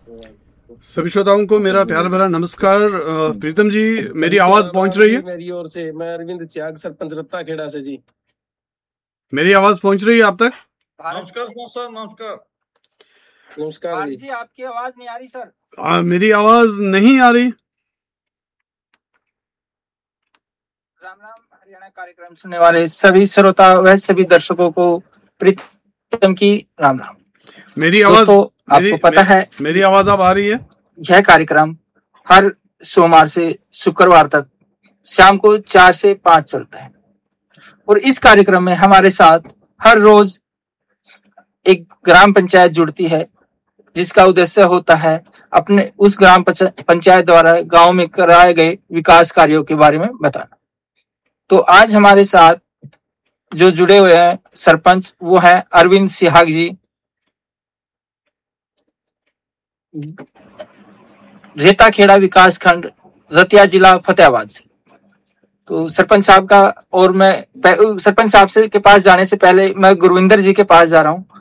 सभी श्रोताओं को मेरा प्यार भरा नमस्कार। प्रीतम जी, मेरी आवाज पहुंच रही है? मेरी ओर से मैं अरविंद त्याग, सरपंच रत्ता खेड़ा से जी। मेरी आवाज पहुंच रही है आप तक? नमस्कार सर, नमस्कार। नमस्कार जी, आपकी आवाज नहीं आ रही सर। मेरी आवाज नहीं आ रही? राम राम। हरियाणा कार्यक्रम सुनने वाले सभी श्रोता व सभी दर्शकों को प्रीतम की राम राम। मेरी आवाज आपको पता है मेरी आवाज अब आ रही है? यह कार्यक्रम हर सोमवार से शुक्रवार तक शाम को 4 से 5 चलता है और इस कार्यक्रम में हमारे साथ हर रोज एक ग्राम पंचायत जुड़ती है, जिसका उद्देश्य होता है अपने उस ग्राम पंचायत द्वारा गांव में कराए गए विकास कार्यों के बारे में बताना। तो आज हमारे साथ जो जुड़े हुए हैं सरपंच, वो है अरविंद सिहाग जी, रेता खेड़ा विकास खंड, रतिया जिला, फतेहाबाद से। तो सरपंच साहब का और मैं सरपंच साहब से के पास जाने से पहले मैं गुरविंदर जी के पास जा रहा हूँ।